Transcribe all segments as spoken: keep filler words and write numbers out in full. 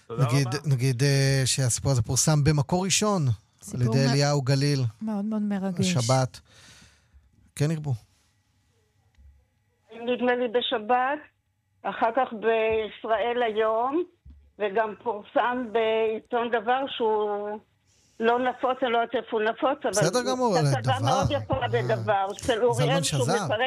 תודה נגיד, רבה. נגיד אה, שהסיפור הזה פורסם במקור ראשון, על ידי מ... אליהו גליל. מאוד מאוד מרגש. השבת. כן ירבו. נדמה לי בשבת, אחר כך בישראל היום, וגם פורסם בעיתון דבר שהוא לא נפוץ, אני לא יודעת איפה הוא נפוץ, אבל... בסדר גמור, דבר. דבר. מאוד יפה בדבר, של אוריאל שהוא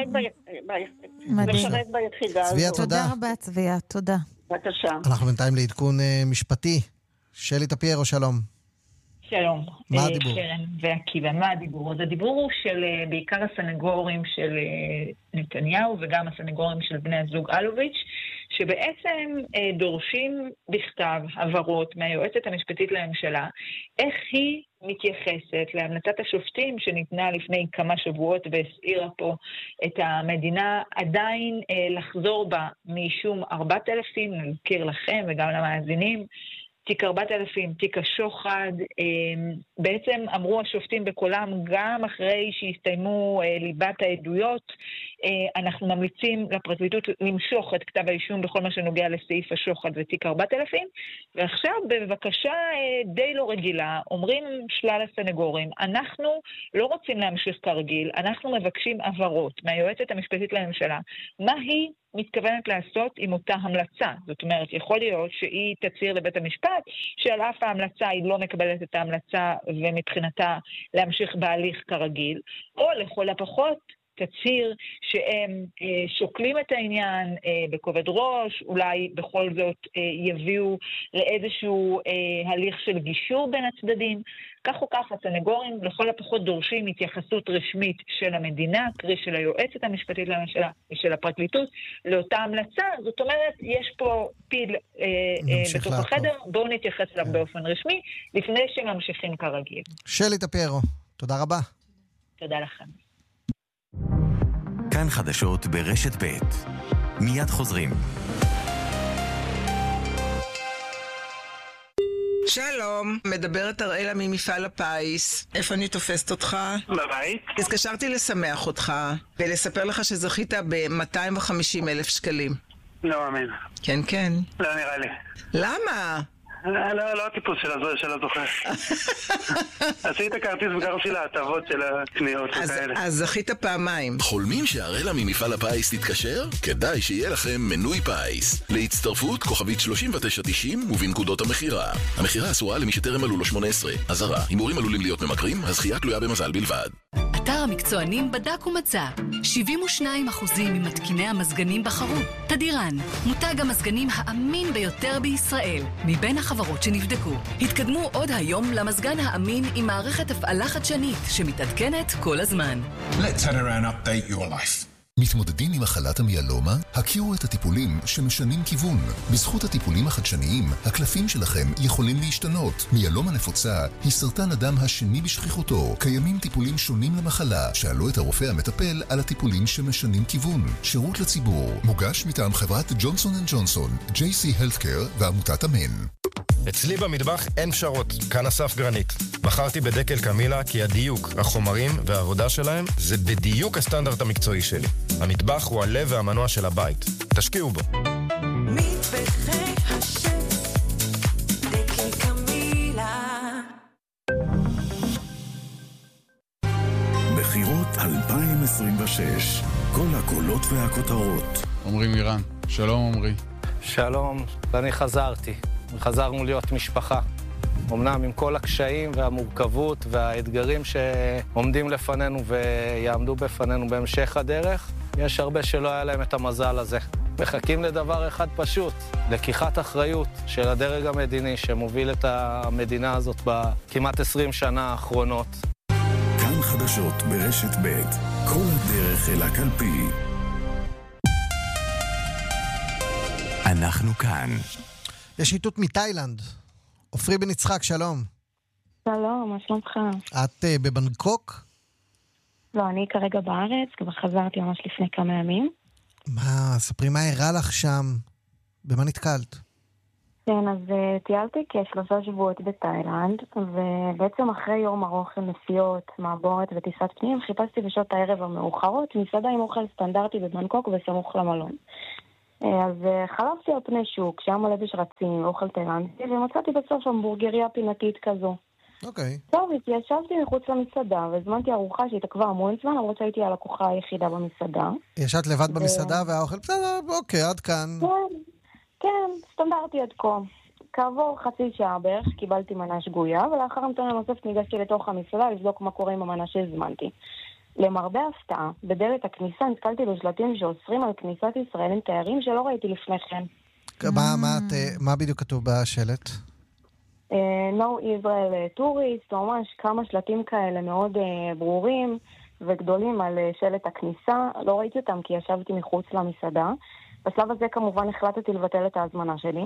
משרת ביחידה הזאת. צביה, תודה. תודה רבה, צביה, תודה. בבקשה. אנחנו בינתיים לעדכון uh, משפטי. שלי טפיירו, שלום. שלום. מה הדיבור? קרן ועקיבא, מה הדיבור? אז הדיבור הוא של בעיקר הסנגורים של נתניהו וגם הסנגורים של בני הזוג אלוביץ', שבעצם דורשים בכתב הבהרות מהיועצת המשפטית לממשלה, איך היא מתייחסת להמלצת השופטים שניתנה לפני כמה שבועות והסעירה פה את המדינה עדיין לחזור בה מאישום ארבעת אלפים, נזכיר לכם וגם למאזינים, תיק ארבעת אלפים, תיק השוחד, בעצם אמרו השופטים בקולם, גם אחרי שהסתיימו ליבת העדויות, אנחנו ממליצים לפרקליטות למשוך את כתב האישום בכל מה שנוגע לסעיף השוחד ותיק ארבעת אלפים, ועכשיו בבקשה די לא רגילה, אומרים שלל הסנגורים, אנחנו לא רוצים להמשיך כרגיל, אנחנו מבקשים הבהרות מהיועצת המשפטית לממשלה, מה היא מתכוונת לעשות עם אותה המלצה. זאת אומרת, יכול להיות שהיא תצהיר לבית המשפט, שעל אף ההמלצה היא לא מקבלת את ההמלצה ומבחינתה להמשיך בהליך כרגיל, או לכל הפחות תצהיר שהם אה, שוקלים את העניין אה, בכובד ראש, אולי בכל זאת אה, יביאו לאיזשהו אה, הליך של גישור בין הצדדים. כך או כך הסנגורים לכל הפחות דורשים התייחסות רשמית של המדינה, קרי של היועצת המשפטית לממשלה ושל הפרקליטות, לאותה המלצה. זאת אומרת, יש פה פיל אה, אה, בתוך החדר, בואו נתייחס אליו באופן רשמי, לפני שממשיכים כרגיל. שלי טפיירו, תודה רבה. תודה לכם. כאן חדשות ברשת ב' מיד חוזרים. שלום, מדברת הראלה ממפעל הפיס. איפה אני תופסת אותך? בבית. אז קשרתי לשמח אותך ולספר לך שזכית ב-מאתיים וחמישים אלף שקלים. לא אמן. כן, כן. לא נראה לי. למה? לא, לא הטיפוס של הזוכר. עשית כרטיס וגרשי להטבות של הקניות וכאלה. אז זכית פעמיים. חולמים שהראלה ממפעל הפיס תתקשר? כדאי שיהיה לכם מנוי פיס. להצטרפות כוכבית שלושים ותשע תשעים ובנקודות המחירה. המחירה אסורה למי שטרם מלאו לו שמונה עשרה. אזהרה, הימורים עלולים להיות ממכרים, הזכייה תלויה במזל בלבד. אתר המקצוענים בדק ומצא. שבעים ושניים אחוזים ממתקיני המזגנים בחרו. תדירן, מותג המזגנים האמין ביותר בישראל. מבין החברות שנבדקו. התקדמו עוד היום למזגן האמין עם מערכת הפעלה חדשנית שמתעדכנת כל הזמן. Let's head around update your life. מתמודדים עם מחלת המיאלומה? הכירו את הטיפולים שמשנים כיוון. בזכות הטיפולים החדשניים, הקלפים שלכם יכולים להשתנות. מיאלומה נפוצה היא סרטן הדם השני בשכיחותו. קיימים טיפולים שונים למחלה. שאלו את הרופא המטפל על הטיפולים שמשנים כיוון. שירות לציבור. מוגש מטעם חברת ג'ונסון אנד ג'ונסון, ג'יי סי Healthcare ועמותת אמן. אצלי במטבח אין פשרות, כאן אסף גרנית. בחרתי בדקל קמילה כי הדיוק, החומרים והעבודה שלהם זה בדיוק הסטנדרט המקצועי שלי. המטבח הוא הלב והמנוע של הבית. תשקיעו בו. מטבחי השף, דקל קמילה. בחירות אלפיים עשרים ושש, כל הקולות והכותרות. עומרי מירן, שלום עומרי. שלום, אני חזרתי. חזרנו להיות משפחה. אמנם עם כל הקשיים והמורכבות והאתגרים שעומדים לפנינו ויעמדו בפנינו בהמשך הדרך, יש הרבה שלא היה להם את המזל הזה. מחכים לדבר אחד פשוט, לקיחת אחריות של הדרג המדיני שמוביל את המדינה הזאת בכמעט עשרים שנה האחרונות. כאן חדשות ברשת ב', כל הדרך אל הקלפי. אנחנו כאן. יש איתות מתאילנד. עופרי בן יצחק, שלום. שלום, מה שלומך? את uh, בבנקוק? לא, אני כרגע בארץ, כבר חזרתי ממש לפני כמה ימים. מה, ספרי מה הראה לך שם? במה נתקלת? כן, אז uh, טיילתי כשלושה שבועות בתאילנד, ובעצם אחרי יום ארוך של נסיעות, מעבורת וטיסת פנים, חיפשתי בשעות הערב המאוחרות, מסעדה עם אוכל סטנדרטי בבנקוק וסמוך למלון. אז חלפתי על פני שוק, שהיה מלא בשרצים, אוכל תאילנדי, ומצאתי בסוף המבורגריה פינתית כזו. אוקיי. טוב, ישבתי מחוץ למסעדה, והזמנתי ארוחה שהתעכבה המון זמן, למרות שהייתי הלקוחה היחידה במסעדה. ישבת לבד במסעדה והאוכל, בסדר, אוקיי, עד כאן. כן, כן, סטנדרטי עד כה. כעבור חצי שעה בערך קיבלתי מנה שגויה, ולאחר המתנה נוספת ניגשתי לתוך המסעדה לבדוק מה קורה עם המנה שהזמנתי. למרבה הפתעה, בדלת הכניסה נתקלתי בשלטים שאוסרים על כניסת ישראלים תיירים שלא ראיתי לפני כן. מה בדיוק כתוב בשלט? No Israel Tourist, ממש כמה שלטים כאלה מאוד ברורים וגדולים על שלט הכניסה. לא ראיתי אותם כי ישבתי מחוץ למסעדה. בשלב הזה כמובן החלטתי לבטל את ההזמנה שלי.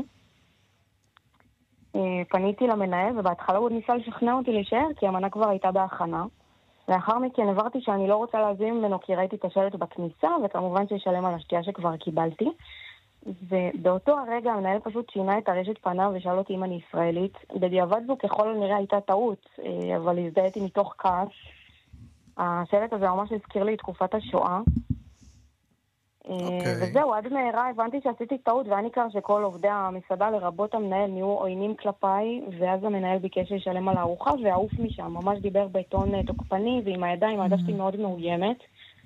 פניתי למנהל ובהתחלה הוא ניסה לשכנע אותי להישאר כי המנה כבר הייתה בהכנה. לאחר מכן עברתי שאני לא רוצה להזמין ממנו כי ראיתי את השלט בכניסה, וכמובן שישלם על השתייה שכבר קיבלתי. ובאותו הרגע המנהל פשוט שינה את הרשת פניו ושאל אותי אם אני ישראלית. בדיעבד זו ככל הנראה הייתה טעות, אבל הזדהיתי מתוך כעס. השלט הזה ממש הזכיר לי את תקופת השואה. Okay. וזהו, עד מהרה הבנתי שעשיתי טעות, והיה ניכר שכל עובדי המסעדה לרבות המנהל נהיו עוינים כלפיי, ואז המנהל ביקש לשלם על הארוחה והעוף משם, ממש דיבר בטון תוקפני, ועם הידיים העדפתי מאוד מאוימת.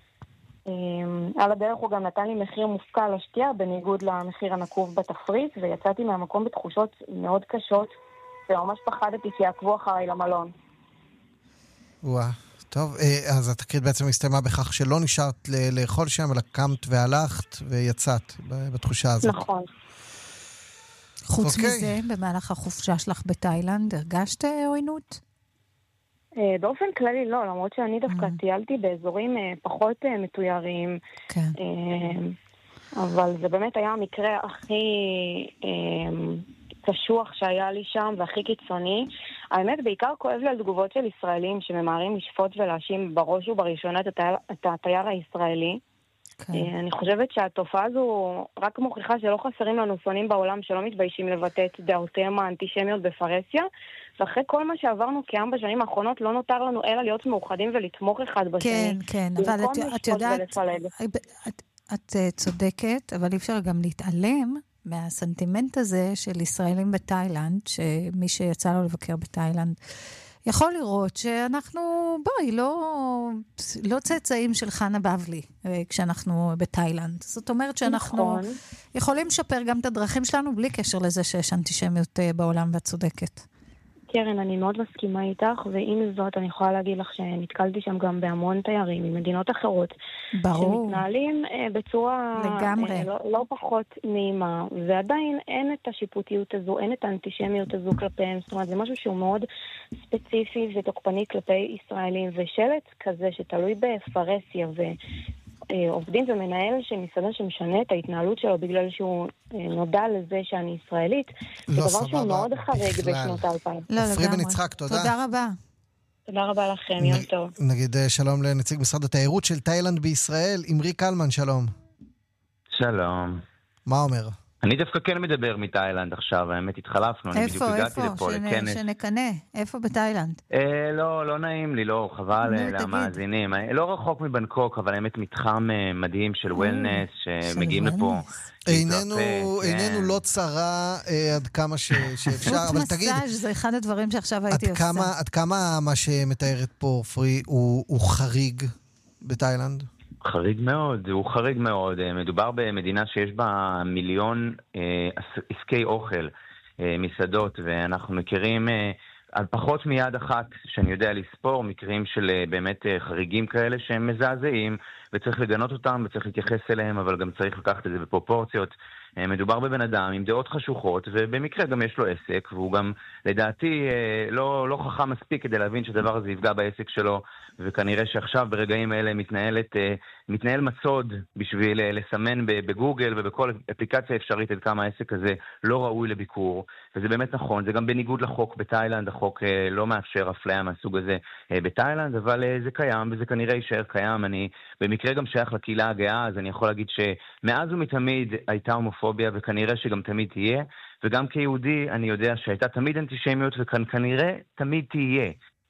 על הדרך הוא גם נתן לי מחיר מופקע על השתייה, בניגוד למחיר הנקוב בתפריט, ויצאתי מהמקום בתחושות מאוד קשות, וממש פחדתי שיעקבו אחריי למלון. וואו. טוב, אז התקרית בעצם הסתיימה בכך שלא נשארת לאכול שם, אלא קמת והלכת ויצאת בתחושה הזאת. נכון. חוץ מזה, במהלך החופשה שלך בתאילנד, הרגשת עוינות? באופן כללי לא, למרות שאני דווקא טיילתי באזורים פחות מתוירים. כן. אבל זה באמת היה המקרה הכי קשוח שהיה לי שם והכי קיצוני. האמת, בעיקר כואב לי על תגובות של ישראלים שממהרים לשפוט ולהאשים בראש ובראשונה את התייר הישראלי. אני חושבת שהתופעה הזו רק מוכיחה שלא חסרים לנו שונאים בעולם שלא מתביישים לבטא את דעותיהם האנטישמיות בפרהסיה, ואחרי כל מה שעברנו כעם בשנים האחרונות לא נותר לנו אלא להיות מאוחדים ולתמוך אחד בשני. כן, כן, אבל את יודעת, את צודקת, אבל אי אפשר גם להתעלם מהסנטימנט הזה של ישראלים בתאילנד, שמי שיצא לו לבקר בתאילנד יכול לראות שאנחנו, בואי, לא, לא צאצאים של חנה בבלי כשאנחנו בתאילנד. זאת אומרת שאנחנו נכון. יכולים לשפר גם את הדרכים שלנו בלי קשר לזה שיש אנטישמיות בעולם ואת צודקת. קרן, אני מאוד מסכימה איתך, ועם זאת אני יכולה להגיד לך שנתקלתי שם גם בהמון תיירים ממדינות אחרות. ברור. שמתנהלים אה, בצורה לגמרי. אה, לא, לא פחות נעימה, ועדיין אין את השיפוטיות הזו, אין את האנטישמיות הזו כלפיהם. זאת אומרת, זה משהו שהוא מאוד ספציפי ותוקפני כלפי ישראלים, ושלט כזה שתלוי בפרהסיה ו... עובדים ומנהל של מסעדה שמשנה את ההתנהלות שלו בגלל שהוא נודע לזה שאני ישראלית. זה דבר שהוא מאוד חריג בשנות האלפיים. לא, לגמרי. יצחק, תודה. תודה רבה. תודה רבה לכם, יום טוב. נגיד שלום לנציג משרד התיירות של תאילנד בישראל, אמרי קלמן, שלום. שלום. מה אומר? אני דווקא כן מדבר מתאילנד עכשיו, האמת התחלפנו, אני בדיוק הגעתי לפה לכנס. איפה? שנקנה. איפה בתאילנד? אה, לא, לא נעים לי, לא, חבל למאזינים. לא רחוק מבנקוק, אבל האמת מתחם מדהים של וולנס, שמגיעים לפה. איננו לא צרה עד כמה שאפשר, אבל תגיד... מסאז' זה אחד הדברים שעכשיו הייתי עושה. עד כמה מה שמתארת פה פרי הוא חריג בתאילנד? חריג מאוד, הוא חריג מאוד. מדובר במדינה שיש בה מיליון אה, עסקי אוכל, אה, מסעדות, ואנחנו מכירים אה, על פחות מיד אחת, שאני יודע לספור, מקרים של אה, באמת אה, חריגים כאלה שהם מזעזעים, וצריך לגנות אותם וצריך להתייחס אליהם, אבל גם צריך לקחת את זה בפרופורציות. אה, מדובר בבן אדם עם דעות חשוכות, ובמקרה גם יש לו עסק, והוא גם לדעתי אה, לא, לא חכם מספיק כדי להבין שהדבר הזה יפגע בעסק שלו, וכנראה שעכשיו ברגעים האלה מתנהלת, מתנהל מצוד בשביל לסמן בגוגל ובכל אפליקציה אפשרית עד כמה העסק הזה לא ראוי לביקור, וזה באמת נכון, זה גם בניגוד לחוק בתאילנד, החוק לא מאפשר אפליה מהסוג הזה בתאילנד, אבל זה קיים וזה כנראה יישאר קיים. אני במקרה גם שייך לקהילה הגאה, אז אני יכול להגיד שמאז ומתמיד הייתה הומופוביה וכנראה שגם תמיד תהיה, וגם כיהודי אני יודע שהייתה תמיד אנטישמיות וכנראה תמיד תהיה.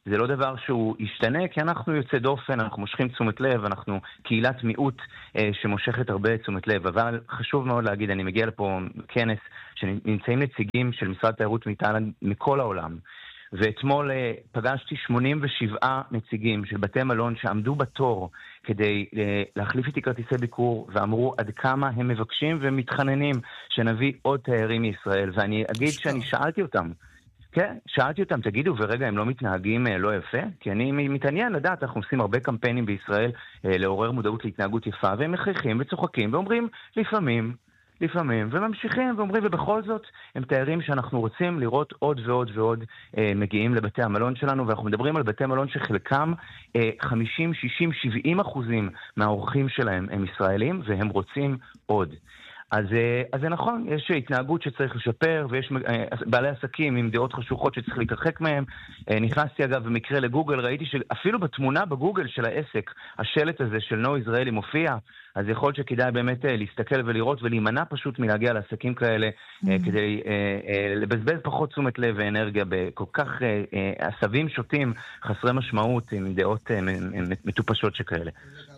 זה לא דבר שהוא ישתנה, כי אנחנו יוצא דופן, אנחנו מושכים תשומת לב, אנחנו קהילת מיעוט אה, שמושכת הרבה תשומת לב. אבל חשוב מאוד להגיד, אני מגיע לפה כנס שנמצאים נציגים של משרד התיירות מתאילנד מכל העולם. ואתמול אה, פגשתי שמונים ושבעה נציגים של בתי מלון שעמדו בתור כדי אה, להחליף איתי כרטיסי ביקור, ואמרו עד כמה הם מבקשים ומתחננים שנביא עוד תיירים מישראל. ואני אגיד שאני שאלתי אותם, כן, שאלתי אותם, תגידו, ורגע, הם לא מתנהגים אה, לא יפה? כי אני מתעניין לדעת, אנחנו עושים הרבה קמפיינים בישראל אה, לעורר מודעות להתנהגות יפה, והם מחייכים וצוחקים ואומרים, לפעמים, לפעמים, וממשיכים ואומרים, ובכל זאת, הם תיירים שאנחנו רוצים לראות עוד ועוד ועוד אה, מגיעים לבתי המלון שלנו, ואנחנו מדברים על בתי מלון שחלקם אה, חמישים, שישים, שבעים אחוזים מהאורחים שלהם הם ישראלים, והם רוצים עוד. אז, אז זה נכון, יש התנהגות שצריך לשפר, ויש בעלי עסקים עם דעות חשוכות שצריך להתרחק מהם. נכנסתי אגב במקרה לגוגל, ראיתי שאפילו בתמונה בגוגל של העסק, השלט הזה של נו ישראלי מופיע, אז יכול להיות שכדאי באמת להסתכל ולראות ולהימנע פשוט מלהגיע לעסקים כאלה, mm-hmm. כדי לבזבז פחות תשומת לב ואנרגיה בכל כך עשבים שוטים, חסרי משמעות, עם דעות מטופשות שכאלה.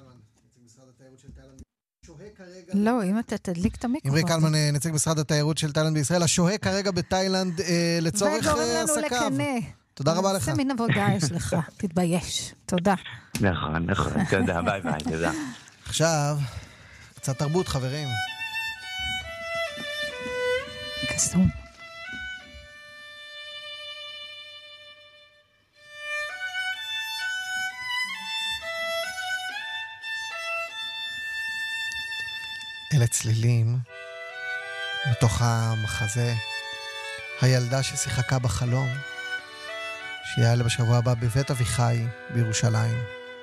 לא, אם אתה תדליק את המיקרופון. אמרי קלמן, נציג משרד התיירות של תאילנד בישראל, השוהה כרגע בתאילנד לצורך עסקיו. תודה רבה לך. זה מין עבודה יש לך, תתבייש. תודה. נכון, נכון, תודה, ביי ביי, תודה. עכשיו, קצת תרבות, חברים. קסום. אלה צלילים מתוך המחזה הילדה ששיחקה בחלום שיעלה בשבוע הבא בבית אביחי בירושלים.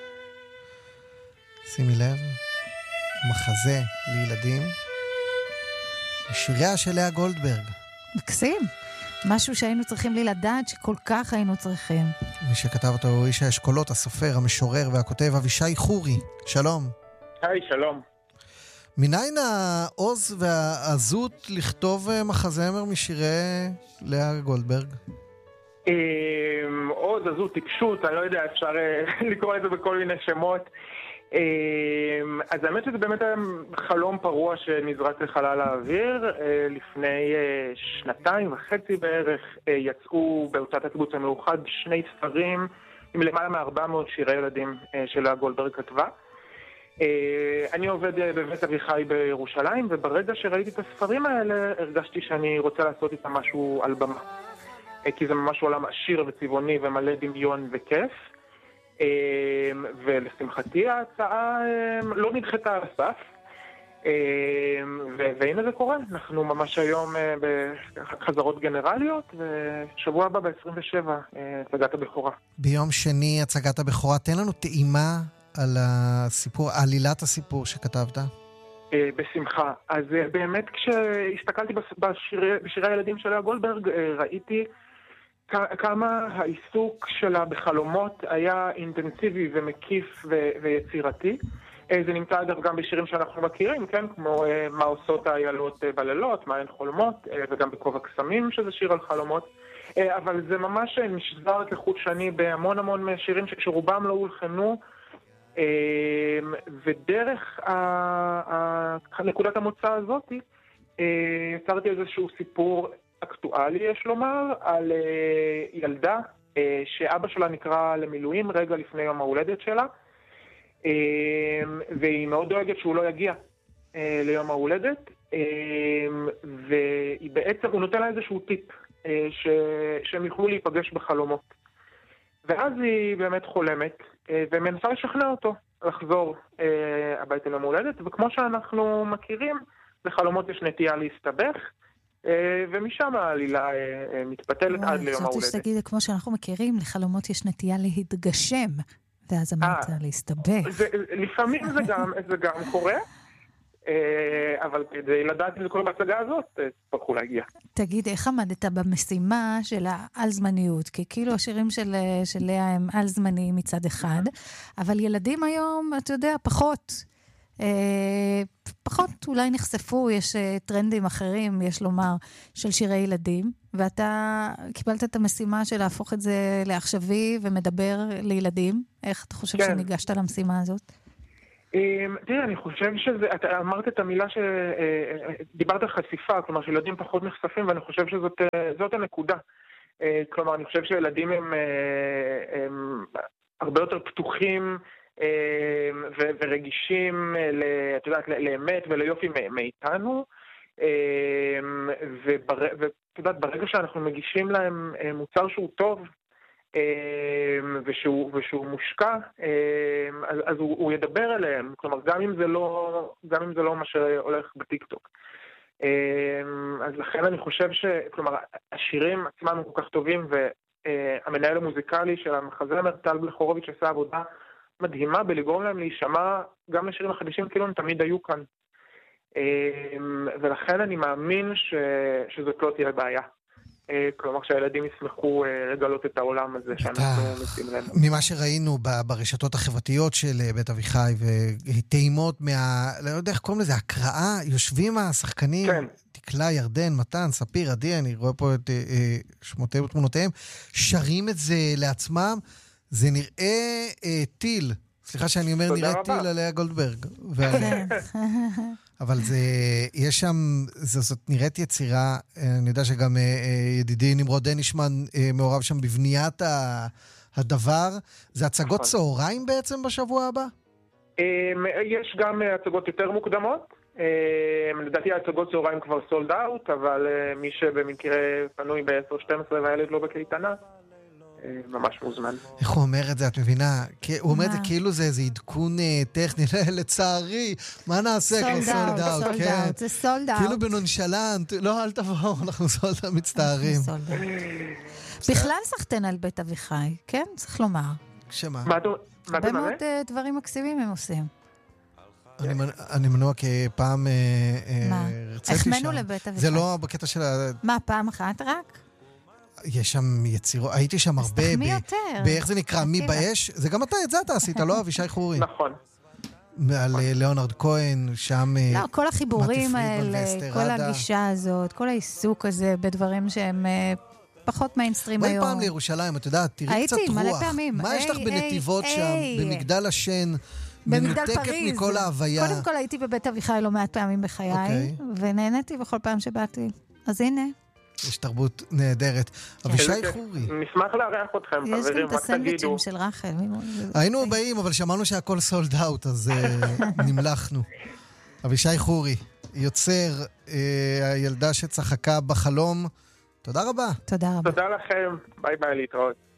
שימי לב, מחזה לילדים בשיריה של לאה גולדברג. מקסים, משהו שהיינו צריכים לי לדעת שכל כך היינו צריכים. מי שכתב אותו הוא איש האשכולות, הסופר, המשורר והכותב אבישי חורי. שלום. היי, שלום. מניין העוז והעזות לכתוב מחזמר משירי לאה גולדברג? עוז, עזות, טיפשות, אני לא יודע, אפשר לקרוא את זה בכל מיני שמות. אז האמת שזה באמת חלום פרוע שנזרק לחלל האוויר. לפני שנתיים וחצי בערך יצאו בהוצאת הקיבוץ המאוחד שני ספרים עם למעלה מ-ארבע מאות שירי ילדים של לאה גולדברג כתבה. אני עובד בבית אביחי בירושלים, וברגע שראיתי את הספרים האלה הרגשתי שאני רוצה לעשות איתם משהו על במה, כי זה ממש עולם עשיר וצבעוני ומלא דמיון וכיף. ולשמחתי ההצעה לא נדחתה על הסף, והנה זה קורה. אנחנו ממש היום בחזרות גנרליות, ושבוע הבא ב-עשרים ושבע הצגת הבכורה. ביום שני הצגת הבכורה. תן לנו טעימה על הסיפור, עלילת הסיפור שכתבת. בשמחה. אז באמת כשהסתכלתי בשירי הילדים של לאה גולדברג, ראיתי כמה העיסוק שלה בחלומות היה אינטנסיבי ומקיף ויצירתי. זה נמצא אגב גם בשירים שאנחנו מכירים, כן? כמו מה עושות האיילות בלילות, מה הן חולמות, וגם בכובע קסמים שזה שיר על חלומות. אבל זה ממש משזר כחוט שני בהמון המון שירים שרובם לא הולחנו, ודרך נקודת המוצא הזאת יצרתי איזשהו סיפור אקטואלי, יש לומר, על ילדה שאבא שלה נקרא למילואים רגע לפני יום ההולדת שלה, והיא מאוד דואגת שהוא לא יגיע ליום ההולדת, והיא בעצם, הוא נותן לה איזשהו טיפ שהם יוכלו להיפגש בחלומות. ואז היא באמת חולמת ומנסה לשכנע אותו לחזור הביתה ליום ההולדת, וכמו שאנחנו מכירים, בחלומות יש נטייה להסתבך, ומשם העלילה מתפתלת עד ליום ההולדת. חשבתי שתגיד, כמו שאנחנו מכירים, לחלומות יש נטייה להתגשם, ואז אמרת להסתבך. לפעמים זה גם קורה, אבל כדי לדעת אם זה קורה בהצגה הזאת, תצטרכו להגיע. תגיד, איך עמדת במשימה של העל-זמניות? כי כאילו השירים של לאה הם על-זמניים מצד אחד, אבל ילדים היום, אתה יודע, פחות. פחות אולי נחשפו, יש טרנדים אחרים, יש לומר, של שירי ילדים, ואתה קיבלת את המשימה של להפוך את זה לעכשווי ומדבר לילדים. איך אתה חושב שניגשת למשימה הזאת? תראה, אני חושב שזה, אתה אמרת את המילה שדיברת על חשיפה, כלומר שילדים פחות נחשפים, ואני חושב שזאת הנקודה. כלומר, אני חושב שילדים הם, הם הרבה יותר פתוחים ו- ורגישים, את יודעת, לאמת וליופי מאיתנו, ואת יודעת, ברגע שאנחנו מגישים להם מוצר שהוא טוב, ושהוא, ושהוא מושקע, אז, אז הוא, הוא ידבר אליהם, כלומר, גם אם זה לא, גם אם זה לא מה שהולך בטיקטוק. אז לכן אני חושב ש... כלומר, השירים עצמם הם כל כך טובים, והמנהל המוזיקלי של המחזמר, טל בלחורוביץ', עשה עבודה מדהימה בלגרום להם להישמע גם לשירים החדשים כאילו הם תמיד היו כאן. ולכן אני מאמין ש... שזאת לא תהיה בעיה. כלומר שהילדים ישמחו לגלות את העולם הזה שאנחנו מציעים להם. ממה שראינו ברשתות החברתיות של בית אביחי וטעימות מה... לא יודע איך קוראים לזה, הקראה, יושבים השחקנים, תקלה, ירדן, מתן, ספיר, עדי, אני רואה פה את שמותיהם ותמונותיהם, שרים את זה לעצמם, זה נראה טיל, סליחה שאני אומר נראה טיל על לאה גולדברג. אבל זה, יש שם, זאת נראית יצירה, אני יודע שגם ידידי נמרוד דנישמן מעורב שם בבניית הדבר. זה הצגות צהריים בעצם בשבוע הבא? יש גם הצגות יותר מוקדמות. לדעתי ההצגות צהריים כבר סולד אאוט, אבל מי שבמקרה פנוי ב-עשר שתים עשרה והילד לא בקייטנה, ממש מוזמן. איך הוא אומר את זה, את מבינה? הוא אומר את זה כאילו זה איזה עדכון טכני, לצערי, מה נעשה? סולד אאוט, סולד אאוט, זה סולד אאוט. כאילו בנונשלנט, לא, אל תבואו, אנחנו סולד אאוט מצטערים. בכלל סחטן על בית אביחי, כן? צריך לומר. שמה? הרבה מאוד דברים מקסימים הם עושים. אני מנוע כפעם רציתי שם. החמנו לבית אביחי. זה לא בקטע של... מה, פעם אחת רק? יש שם יצירות, הייתי שם הרבה, באיך זה נקרא, מי באש, זה גם אתה, את זה אתה עשית, לא אבישי חורי. נכון. על ליאונרד כהן, שם... לא, כל החיבורים האלה, כל הגישה הזאת, כל העיסוק הזה בדברים שהם פחות מיינסטרים היום. בואי פעם לירושלים, את יודעת, תראי קצת רוח. הייתי, מלא פעמים. מה יש לך בנתיבות שם, במגדל השן, מנותקת מכל ההוויה? קודם כל הייתי בבית אביחי לא מעט פעמים בחיי, ונהניתי בכל פעם שבאתי. אז הנה. יש תרבות נהדרת. אבישי חורי. נשמח לארח אתכם, חברים, רק תגידו. יש גם את הסנדוויצ'ים של רחל. היינו באים, אבל שמענו שהכל סולד אאוט, אז נמלכנו. אבישי חורי, יוצר הילדה שצחקה בחלום. תודה רבה. תודה רבה. תודה לכם. ביי ביי, להתראות.